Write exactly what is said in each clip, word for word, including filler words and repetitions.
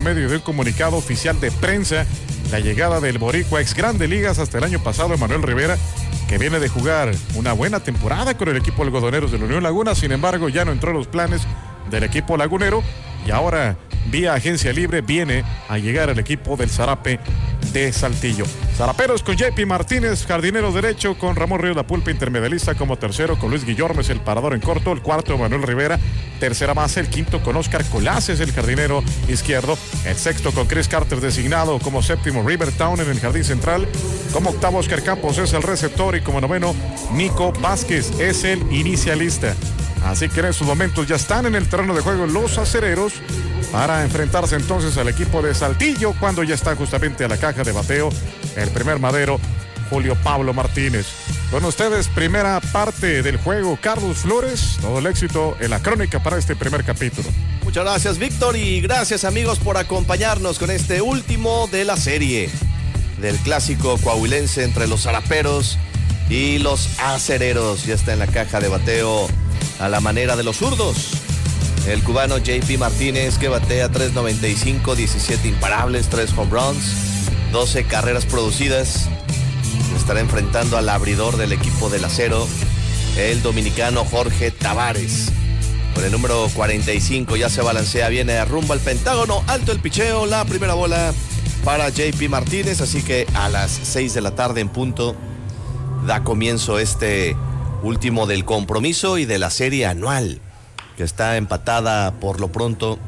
medio de un comunicado oficial de prensa la llegada del boricua ex Grandes Ligas hasta el año pasado, Emanuel Rivera, que viene de jugar una buena temporada con el equipo algodoneros de la Unión Laguna. Sin embargo, ya no entró en los planes del equipo lagunero y ahora vía agencia libre viene a llegar al equipo del Zarape de Saltillo. Zaraperos con J P Martínez, jardinero derecho, con Ramón Ríos La Pulpa, intermedialista como tercero, con Luis Guillormes, el parador en corto, el cuarto Manuel Rivera, tercera base, el quinto con Oscar Colaces, el jardinero izquierdo, el sexto con Chris Carter designado como séptimo, Rivertown en el jardín central, como octavo Oscar Campos es el receptor y como noveno Nico Vázquez es el inicialista. Así que en estos momentos ya están en el terreno de juego los acereros para enfrentarse entonces al equipo de Saltillo, cuando ya está justamente a la caja de bateo el primer madero, Julio Pablo Martínez. Con ustedes, primera parte del juego, Carlos Flores. Todo el éxito en la crónica para este primer capítulo. Muchas gracias, Víctor, y gracias, amigos, por acompañarnos con este último de la serie del clásico coahuilense entre los zaraperos y los acereros. Ya está en la caja de bateo a la manera de los zurdos el cubano J P Martínez, que batea tres noventa y cinco, diecisiete imparables, tres home runs, doce carreras producidas. Estará enfrentando al abridor del equipo del acero, el dominicano Jorge Tavares. Con el número cuarenta y cinco ya se balancea, viene rumbo al pentágono, alto el picheo, la primera bola para J P Martínez. Así que a las seis de la tarde en punto da comienzo este último del compromiso y de la serie anual, que está empatada por lo pronto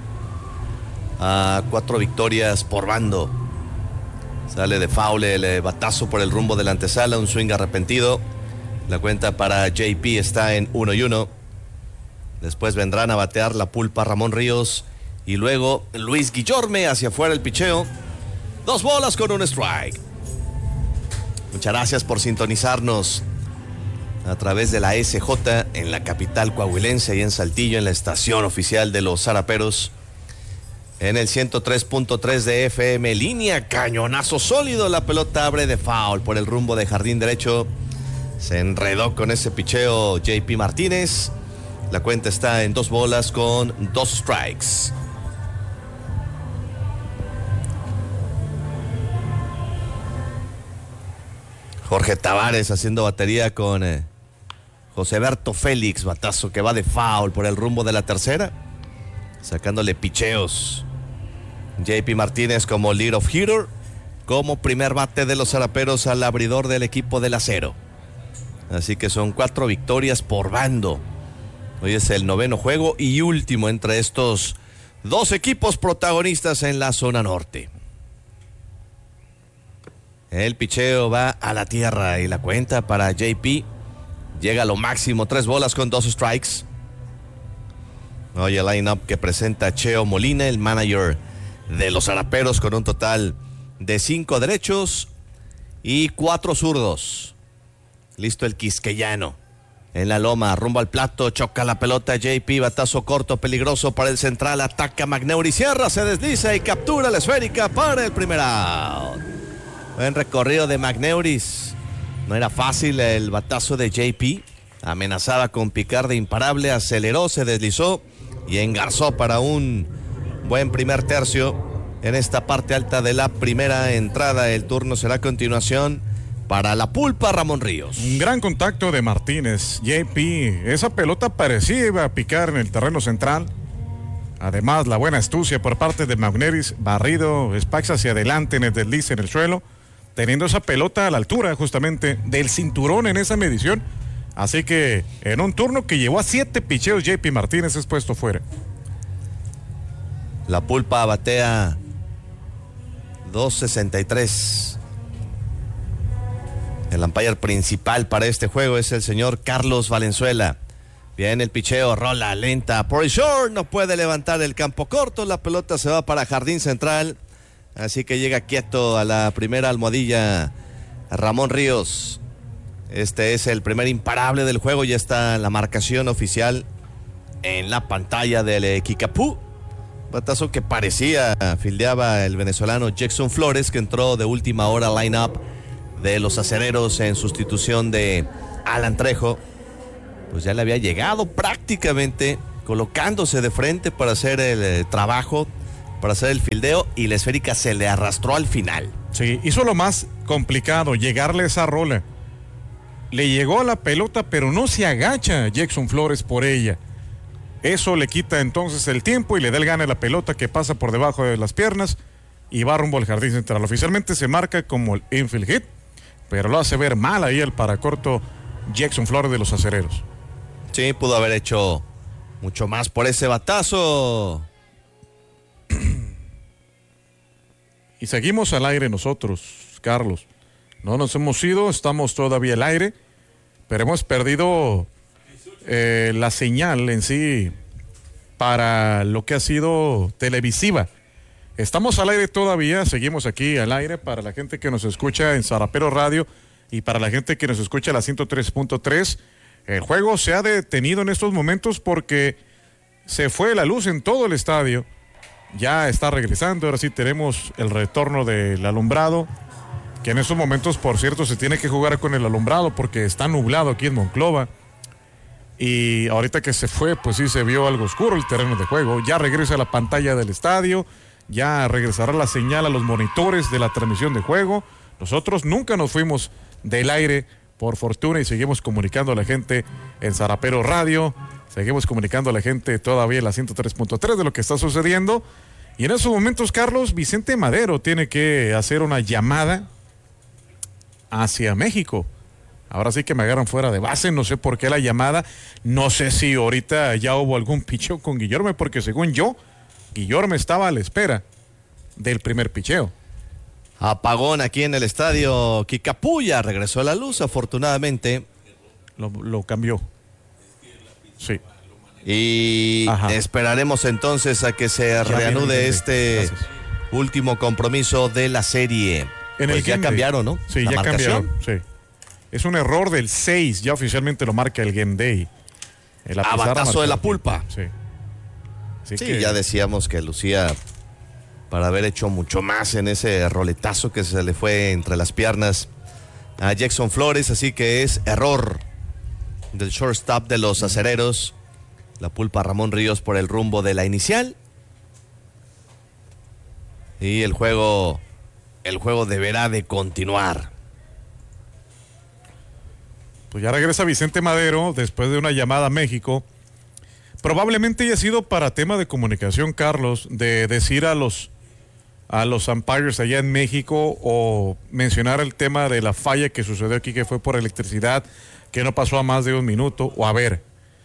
a cuatro victorias por bando. Sale de foul el batazo por el rumbo de la antesala, un swing arrepentido. La cuenta para J P está en uno y uno. Después vendrán a batear La Pulpa, Ramón Ríos y luego Luis Guillorme. Hacia afuera el picheo. Dos bolas con un strike. Muchas gracias por sintonizarnos a través de la S J en la capital coahuilense y en Saltillo, en la estación oficial de los zaraperos, en el ciento tres punto tres de F M. Línea, cañonazo sólido, la pelota abre de foul por el rumbo de jardín derecho. Se enredó con ese picheo J P Martínez. La cuenta está en dos bolas con dos strikes. Jorge Tavares haciendo batería con eh, José Berto Félix, batazo que va de foul por el rumbo de la tercera, sacándole picheos. J P Martínez como lead of hitter, como primer bate de los zaraperos al abridor del equipo del acero. Así que son cuatro victorias por bando. Hoy es el noveno juego y último entre estos dos equipos protagonistas en la zona norte. El picheo va a la tierra y la cuenta para J P llega a lo máximo, tres bolas con dos strikes. Hoy el line-up que presenta Cheo Molina, el manager de los zaraperos, con un total de cinco derechos y cuatro zurdos. Listo el quisqueyano en la loma, rumbo al plato, choca la pelota J P, batazo corto, peligroso para el central, ataca Magneuri, cierra, se desliza y captura la esférica para el primer out. Buen recorrido de Magneuris. No era fácil el batazo de J P. Amenazaba con picar de imparable, aceleró, se deslizó y engarzó para un buen primer tercio en esta parte alta de la primera entrada. El turno será a continuación para La Pulpa, Ramón Ríos. Un gran contacto de Martínez. J P, esa pelota parecía iba a picar en el terreno central. Además, la buena astucia por parte de Magneuris, barrido, Spax hacia adelante en el deslice en el suelo, teniendo esa pelota a la altura justamente del cinturón en esa medición. Así que en un turno que llevó a siete picheos, J P Martínez es puesto fuera. La Pulpa batea dos sesenta y tres. El umpire principal para este juego es el señor Carlos Valenzuela. Viene el picheo, rola lenta por el short, no puede levantar el campo corto, la pelota se va para jardín central. Así que llega quieto a la primera almohadilla Ramón Ríos. Este es el primer imparable del juego. Ya está la marcación oficial en la pantalla del Kikapú. Batazo que parecía fildeaba el venezolano Jackson Flores, que entró de última hora al line-up de los acereros en sustitución de Alan Trejo. Pues ya le había llegado prácticamente colocándose de frente para hacer el eh, trabajo para hacer el fildeo y la esférica se le arrastró al final. Sí, hizo lo más complicado, llegarle a esa rola. Le llegó a la pelota, pero no se agacha Jackson Flores por ella. Eso le quita entonces el tiempo y le da el gane a la pelota que pasa por debajo de las piernas y va rumbo al jardín central. Oficialmente se marca como el infield hit, pero lo hace ver mal ahí el paracorto Jackson Flores de los Acereros. Sí, pudo haber hecho mucho más por ese batazo. Y seguimos al aire nosotros, Carlos. No nos hemos ido, estamos todavía al aire, pero hemos perdido eh, la señal en sí para lo que ha sido televisiva. Estamos al aire todavía, seguimos aquí al aire para la gente que nos escucha en Sarapero Radio y para la gente que nos escucha a la ciento tres punto tres. El juego se ha detenido en estos momentos porque se fue la luz en todo el estadio. Ya está regresando, ahora sí tenemos el retorno del alumbrado, que en estos momentos, por cierto, se tiene que jugar con el alumbrado porque está nublado aquí en Monclova. Y ahorita que se fue, pues sí se vio algo oscuro el terreno de juego. Ya regresa la pantalla del estadio, ya regresará la señal a los monitores de la transmisión de juego. Nosotros nunca nos fuimos del aire, por fortuna, y seguimos comunicando a la gente en Sarapero Radio. Seguimos comunicando a la gente todavía en la ciento tres punto tres de lo que está sucediendo. Y en esos momentos, Carlos, Vicente Madero tiene que hacer una llamada hacia México. Ahora sí que me agarran fuera de base, no sé por qué la llamada. No sé si ahorita ya hubo algún picheo con Guillorme, porque según yo, Guillorme estaba a la espera del primer picheo. Apagón aquí en el estadio Quicapuya, regresó a la luz, afortunadamente. Lo, lo cambió. Sí. Y Ajá. esperaremos entonces a que se ya reanude viene, este Gracias. último compromiso de la serie. En pues el ya cambiaron, ¿no? Sí, la ya marcación. cambiaron. Sí. Es un error del seis, ya oficialmente lo marca el Game Day. El abatazo de la pulpa. Sí. Así sí, que... ya decíamos que lucía para haber hecho mucho más en ese roletazo que se le fue entre las piernas a Jackson Flores, así que es error del shortstop de los Acereros. La pulpa Ramón Ríos por el rumbo de la inicial. Y el juego, el juego deberá de continuar. Pues ya regresa Vicente Madero después de una llamada a México. Probablemente haya sido para tema de comunicación, Carlos, de decir a los a los umpires allá en México o mencionar el tema de la falla que sucedió aquí, que fue por electricidad, que no pasó a más de un minuto, o a ver.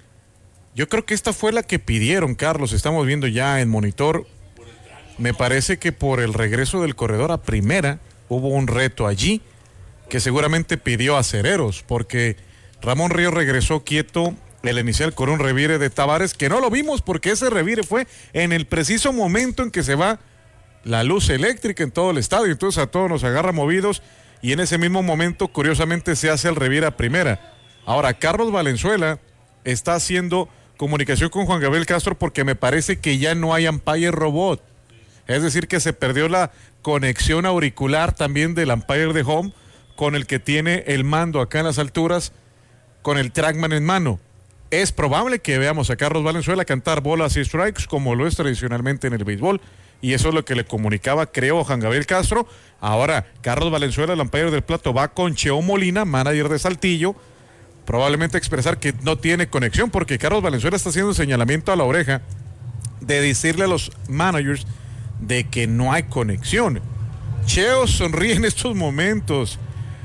Yo creo que esta fue la que pidieron, Carlos, estamos viendo ya en monitor. Me parece que por el regreso del corredor a primera hubo un reto allí que seguramente pidió a Acereros, porque Ramón Ríos regresó quieto el inicial con un revire de Tavares, que no lo vimos porque ese revire fue en el preciso momento en que se va la luz eléctrica en todo el estadio, entonces a todos nos agarra movidos y en ese mismo momento curiosamente se hace el revire a primera. Ahora Carlos Valenzuela está haciendo comunicación con Juan Gabriel Castro porque me parece que ya no hay umpire robot, es decir que se perdió la conexión auricular también del umpire de home con el que tiene el mando acá en las alturas con el trackman en mano. Es probable que veamos a Carlos Valenzuela cantar bolas y strikes como lo es tradicionalmente en el béisbol, y eso es lo que le comunicaba, creo, Juan Gabriel Castro. Ahora, Carlos Valenzuela, el umpire del plato, va con Cheo Molina, manager de Saltillo, probablemente expresar que no tiene conexión, porque Carlos Valenzuela está haciendo señalamiento a la oreja de decirle a los managers de que no hay conexión. Cheo sonríe en estos momentos,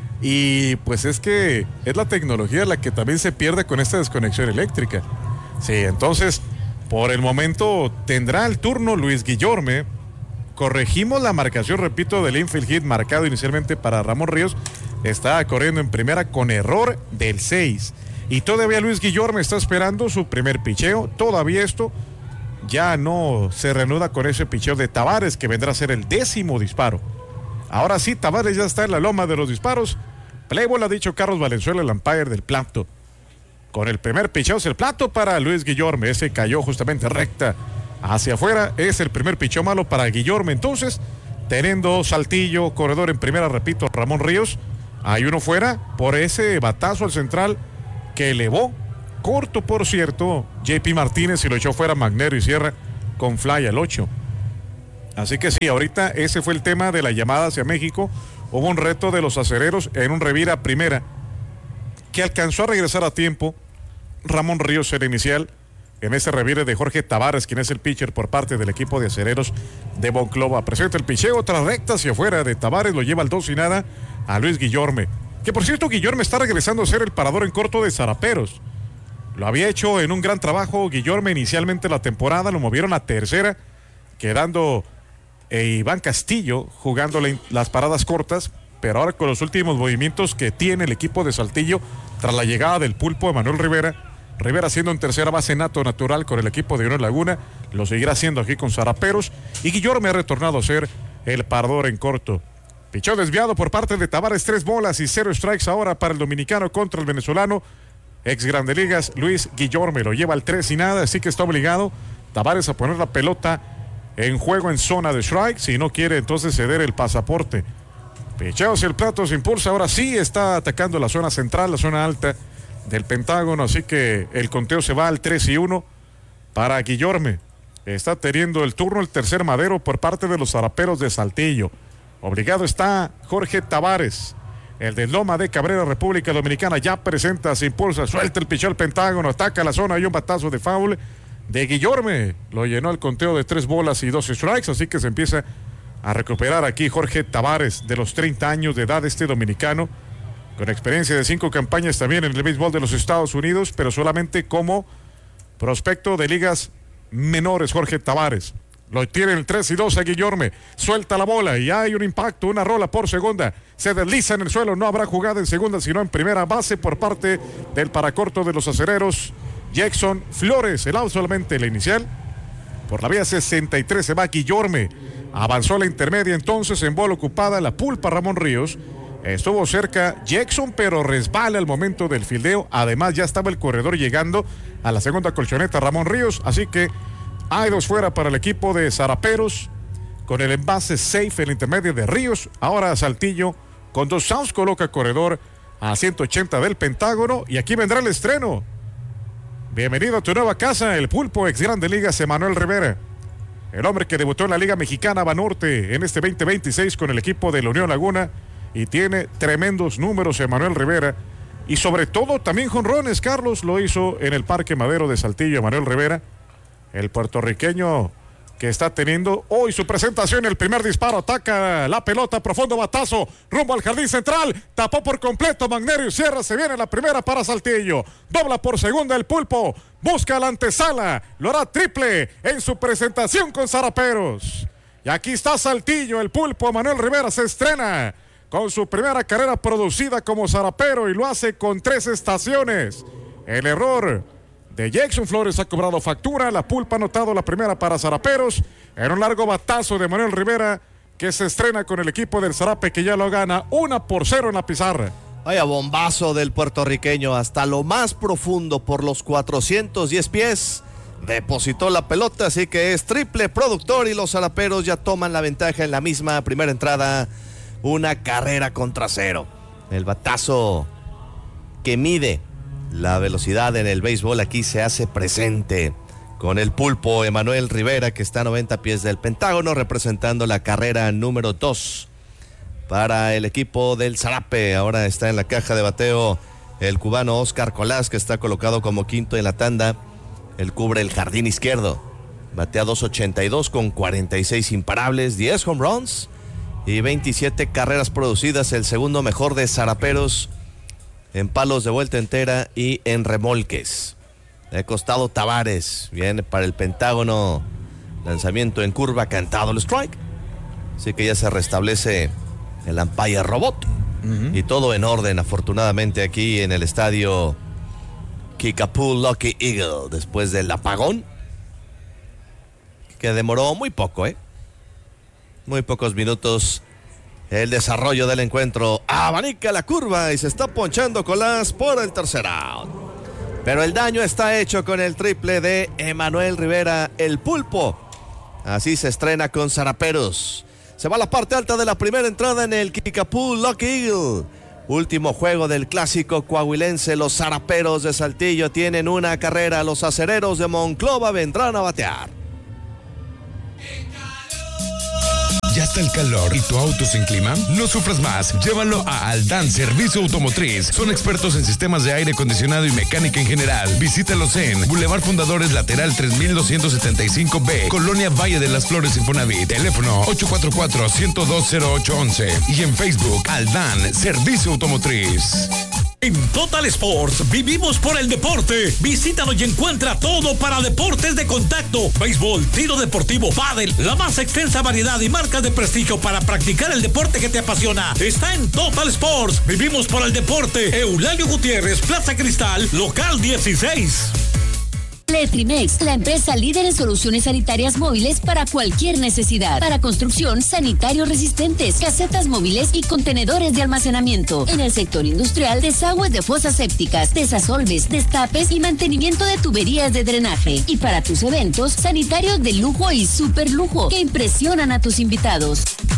y pues es que es la tecnología la que también se pierde con esta desconexión eléctrica. Sí, entonces, por el momento tendrá el turno Luis Guillorme. Corregimos la marcación, repito, del infield hit marcado inicialmente para Ramón Ríos. Está corriendo en primera con error del seis. Y todavía Luis Guillorme está esperando su primer picheo. Todavía esto ya no se reanuda con ese picheo de Tavares, que vendrá a ser el décimo disparo. Ahora sí, Tavares ya está en la loma de los disparos. Playboy ha dicho Carlos Valenzuela, el umpire del plato. Con el primer picheo es el plato para Luis Guillorme. Ese cayó justamente recta hacia afuera. Es el primer picheo malo para Guillorme. Entonces, teniendo Saltillo, corredor en primera, repito, Ramón Ríos. Hay uno fuera por ese batazo al central que elevó. Corto, por cierto, J P Martínez y lo echó fuera Magnero y Sierra con fly al ocho. Así que sí, ahorita ese fue el tema de la llamada hacia México. Hubo un reto de los acereros en un revira primera que alcanzó a regresar a tiempo. Ramón Ríos era inicial en ese revire de Jorge Tavares, quien es el pitcher por parte del equipo de acereros de Monclova. Presenta el picheo, otra recta hacia afuera de Tavares, lo lleva al dos y nada a Luis Guillorme. Que por cierto, Guillorme está regresando a ser el parador en corto de Zaraperos. Lo había hecho en un gran trabajo Guillorme inicialmente la temporada, lo movieron a tercera, quedando eh, Iván Castillo jugándole las paradas cortas, pero ahora con los últimos movimientos que tiene el equipo de Saltillo, tras la llegada del pulpo de Manuel Rivera, Rivera siendo en tercera base nato natural con el equipo de Unión Laguna, lo seguirá haciendo aquí con Zaraperos, y Guillorme ha retornado a ser el parador en corto. Pichó desviado por parte de Tavares, tres bolas y cero strikes ahora para el dominicano contra el venezolano, ex Grande Ligas, Luis Guillorme, lo lleva al tres y nada, así que está obligado Tavares a poner la pelota en juego en zona de strike, si no quiere entonces ceder el pasaporte. Picheo hacia el plato, se impulsa, ahora sí está atacando la zona central, la zona alta del Pentágono, así que el conteo se va al tres y uno para Guillorme. Está teniendo el turno el tercer madero por parte de los Zaraperos de Saltillo. Obligado está Jorge Tavares, el de Loma de Cabrera, República Dominicana, ya presenta, se impulsa, suelta el picheo al Pentágono, ataca la zona y un batazo de foul de Guillorme, lo llenó el conteo de tres bolas y dos strikes, así que se empieza a recuperar aquí Jorge Tavares, de los treinta años de edad, este dominicano, con experiencia de cinco campañas también en el béisbol de los Estados Unidos, pero solamente como prospecto de ligas menores. Jorge Tavares lo tiene el tres y dos a Guillorme, suelta la bola y hay un impacto, una rola por segunda, se desliza en el suelo, no habrá jugada en segunda sino en primera base por parte del paracorto de los acereros Jackson Flores. El out solamente la inicial. Por la vía sesenta y tres se va Guillorme, avanzó a la intermedia entonces en bola ocupada la pulpa Ramón Ríos. Estuvo cerca Jackson, pero resbala al momento del fildeo. Además, ya estaba el corredor llegando a la segunda colchoneta Ramón Ríos. Así que hay dos fuera para el equipo de Zaraperos. Con el envase safe en la intermedia de Ríos. Ahora Saltillo con dos outs coloca corredor a ciento ochenta del Pentágono. Y aquí vendrá el estreno. Bienvenido a tu nueva casa, el pulpo ex Grande Ligas Emanuel Rivera. El hombre que debutó en la Liga Mexicana Banorte en este veinte veintiséis con el equipo de la Unión Laguna. Y tiene tremendos números Emanuel Rivera. Y sobre todo también jonrones, Carlos, lo hizo en el Parque Madero de Saltillo, Emanuel Rivera. El puertorriqueño que está teniendo hoy su presentación, el primer disparo, ataca la pelota, profundo batazo, rumbo al jardín central, tapó por completo Magnerio Sierra, se viene la primera para Saltillo, dobla por segunda el pulpo, busca la antesala, lo hará triple en su presentación con Zaraperos. Y aquí está Saltillo, el pulpo, Emanuel Rivera se estrena con su primera carrera producida como zarapero y lo hace con tres estaciones. El error de Jackson Flores ha cobrado factura, la pulpa ha anotado la primera para Zaraperos, en un largo batazo de Manuel Rivera que se estrena con el equipo del Zarape que ya lo gana una por cero en la pizarra. Vaya bombazo del puertorriqueño hasta lo más profundo por los cuatrocientos diez pies. Depositó la pelota, así que es triple productor y los Zaraperos ya toman la ventaja en la misma primera entrada. Una carrera contra cero. El batazo que mide la velocidad en el béisbol aquí se hace presente con el pulpo Emanuel Rivera, que está a noventa pies del Pentágono, representando la carrera número dos para el equipo del Zarape. Ahora está en la caja de bateo el cubano Oscar Colás, que está colocado como quinto en la tanda. Él cubre el jardín izquierdo. Batea dos ochenta y dos con cuarenta y seis imparables, diez home runs y veintisiete carreras producidas, el segundo mejor de Zaraperos en palos de vuelta entera y en remolques. De costado Tavares, viene para el Pentágono, lanzamiento en curva, cantado el strike. Así que ya se restablece el umpire robot. Uh-huh. Y todo en orden, afortunadamente, aquí en el estadio Kickapoo Lucky Eagle, después del apagón, que demoró muy poco, ¿eh? Muy pocos minutos el desarrollo del encuentro. Abanica la curva y se está ponchando Colás por el tercer out. Pero el daño está hecho con el triple de Emanuel Rivera, el pulpo. Así se estrena con Zaraperos. Se va a la parte alta de la primera entrada en el Kickapoo Lucky Eagle. Último juego del clásico coahuilense. Los Zaraperos de Saltillo tienen una carrera. Los acereros de Monclova vendrán a batear. ¿Ya está el calor y tu auto sin clima? No sufras más. Llévalo a Aldán Servicio Automotriz. Son expertos en sistemas de aire acondicionado y mecánica en general. Visítalos en Boulevard Fundadores Lateral tres mil doscientos setenta y cinco B, Colonia Valle de las Flores, Infonavit. Teléfono ocho cuatro cuatro, uno cero dos, cero ocho once. Y en Facebook, Aldán Servicio Automotriz. En Total Sports vivimos por el deporte. Visítanos y encuentra todo para deportes de contacto: béisbol, tiro deportivo, pádel, la más extensa variedad y marcas de prestigio para practicar el deporte que te apasiona. Está en Total Sports. Vivimos por el deporte. Eulalio Gutiérrez, Plaza Cristal, local dieciséis. Letrimex, la empresa líder en soluciones sanitarias móviles para cualquier necesidad. Para construcción, sanitarios resistentes, casetas móviles y contenedores de almacenamiento. En el sector industrial, desagües de fosas sépticas, desasolves, destapes y mantenimiento de tuberías de drenaje. Y para tus eventos, sanitarios de lujo y super lujo que impresionan a tus invitados.